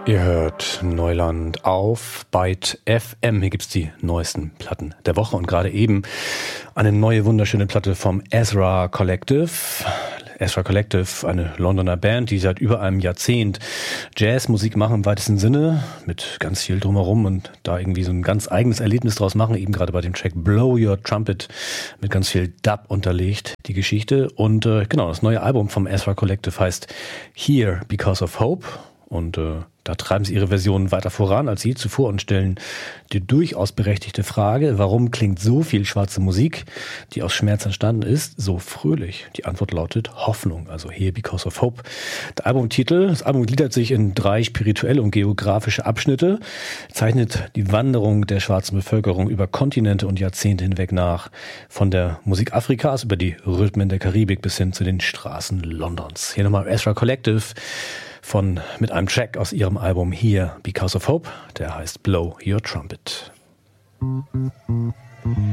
Ihr hört Neuland auf Byte FM. Hier gibt's die neuesten Platten der Woche und gerade eben eine neue wunderschöne Platte vom Ezra Collective. Ezra Collective, eine Londoner Band, die seit über einem Jahrzehnt Jazzmusik machen im weitesten Sinne, mit ganz viel drumherum und da irgendwie so ein ganz eigenes Erlebnis draus machen, eben gerade bei dem Track Blow Your Trumpet mit ganz viel Dub unterlegt, die Geschichte. Und genau, das neue Album vom Ezra Collective heißt Here Because of Hope und da treiben sie ihre Versionen weiter voran als je zuvor und stellen die durchaus berechtigte Frage, warum klingt so viel schwarze Musik, die aus Schmerz entstanden ist, so fröhlich? Die Antwort lautet Hoffnung, also Here Because of Hope. Das Album gliedert sich in 3 spirituelle und geografische Abschnitte, zeichnet die Wanderung der schwarzen Bevölkerung über Kontinente und Jahrzehnte hinweg nach, von der Musik Afrikas über die Rhythmen der Karibik bis hin zu den Straßen Londons. Hier nochmal Ezra Collective mit einem Track aus ihrem Album Here Because of Hope, der heißt Blow Your Trumpet.